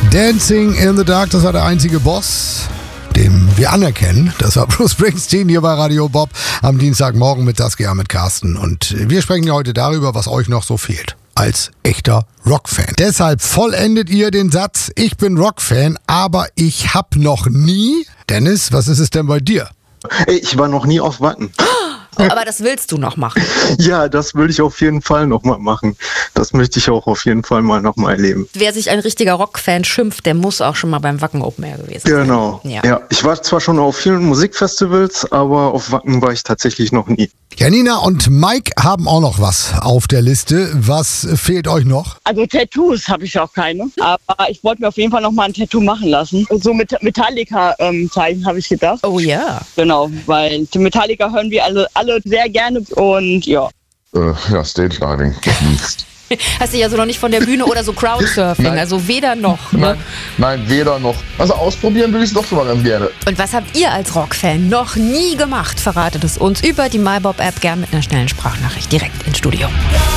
Dancing in the Dark, das war der einzige Boss, den wir anerkennen. Das war Bruce Springsteen hier bei Radio Bob am Dienstagmorgen mit Saskia, mit Carsten. Und wir sprechen ja heute darüber, was euch noch so fehlt als echter Rockfan. Deshalb vollendet ihr den Satz, ich bin Rockfan, aber ich hab noch nie... Dennis, was ist es denn bei dir? Ich war noch nie auf Wacken. Aber das willst du noch machen? Ja, das will ich auf jeden Fall noch mal machen. Das möchte ich auch auf jeden Fall mal noch mal erleben. Wer sich ein richtiger Rockfan schimpft, der muss auch schon mal beim Wacken Open Air gewesen sein. Genau. Ja, ich war zwar schon auf vielen Musikfestivals, aber auf Wacken war ich tatsächlich noch nie. Janina und Mike haben auch noch was auf der Liste. Was fehlt euch noch? Also Tattoos habe ich auch keine, aber ich wollte mir auf jeden Fall noch mal ein Tattoo machen lassen. So mit Metallica-Zeichen habe ich gedacht. Oh ja. Yeah. Genau, weil die Metallica hören wir alle sehr gerne und ja. Ja, Stage Diving. Hast dich also noch nicht von der Bühne oder so Crowdsurfing, Nein. Also weder noch. Ne? Nein, weder noch. Also ausprobieren will ich es doch schon mal ganz gerne. Und was habt ihr als Rockfan noch nie gemacht? Verratet es uns über die MyBob-App, gern mit einer schnellen Sprachnachricht direkt ins Studio.